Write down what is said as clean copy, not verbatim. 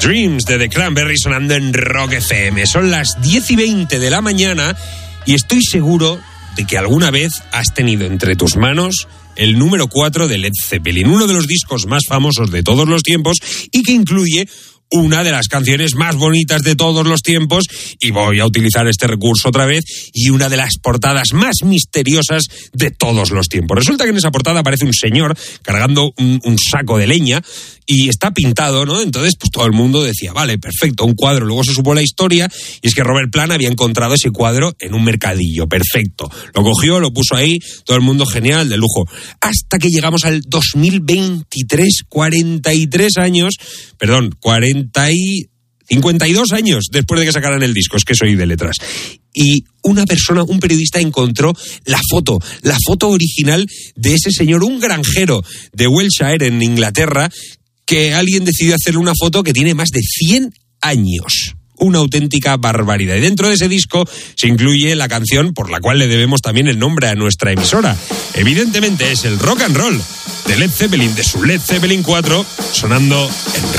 Dreams de The Cranberries sonando en Rock FM. Son las 10:20 de la mañana y estoy seguro de que alguna vez has tenido entre tus manos el número 4 de Led Zeppelin, uno de los discos más famosos de todos los tiempos y que incluye una de las canciones más bonitas de todos los tiempos, y voy a utilizar este recurso otra vez, y una de las portadas más misteriosas de todos los tiempos. Resulta que en esa portada aparece un señor cargando un saco de leña y está pintado, ¿no? Entonces, pues todo el mundo decía, vale, perfecto, un cuadro. Luego se supo la historia y es que Robert Plant había encontrado ese cuadro en un mercadillo, perfecto. Lo cogió, lo puso ahí, todo el mundo genial, de lujo. Hasta que llegamos al 2023, 52 años después de que sacaran el disco, es que soy de letras. Y una persona, un periodista, encontró la foto original de ese señor, un granjero de Wiltshire, en Inglaterra, que alguien decidió hacerle una foto que tiene más de 100 años. Una auténtica barbaridad. Y dentro de ese disco se incluye la canción por la cual le debemos también el nombre a nuestra emisora. Evidentemente es el Rock and Roll de Led Zeppelin, de su Led Zeppelin 4, sonando en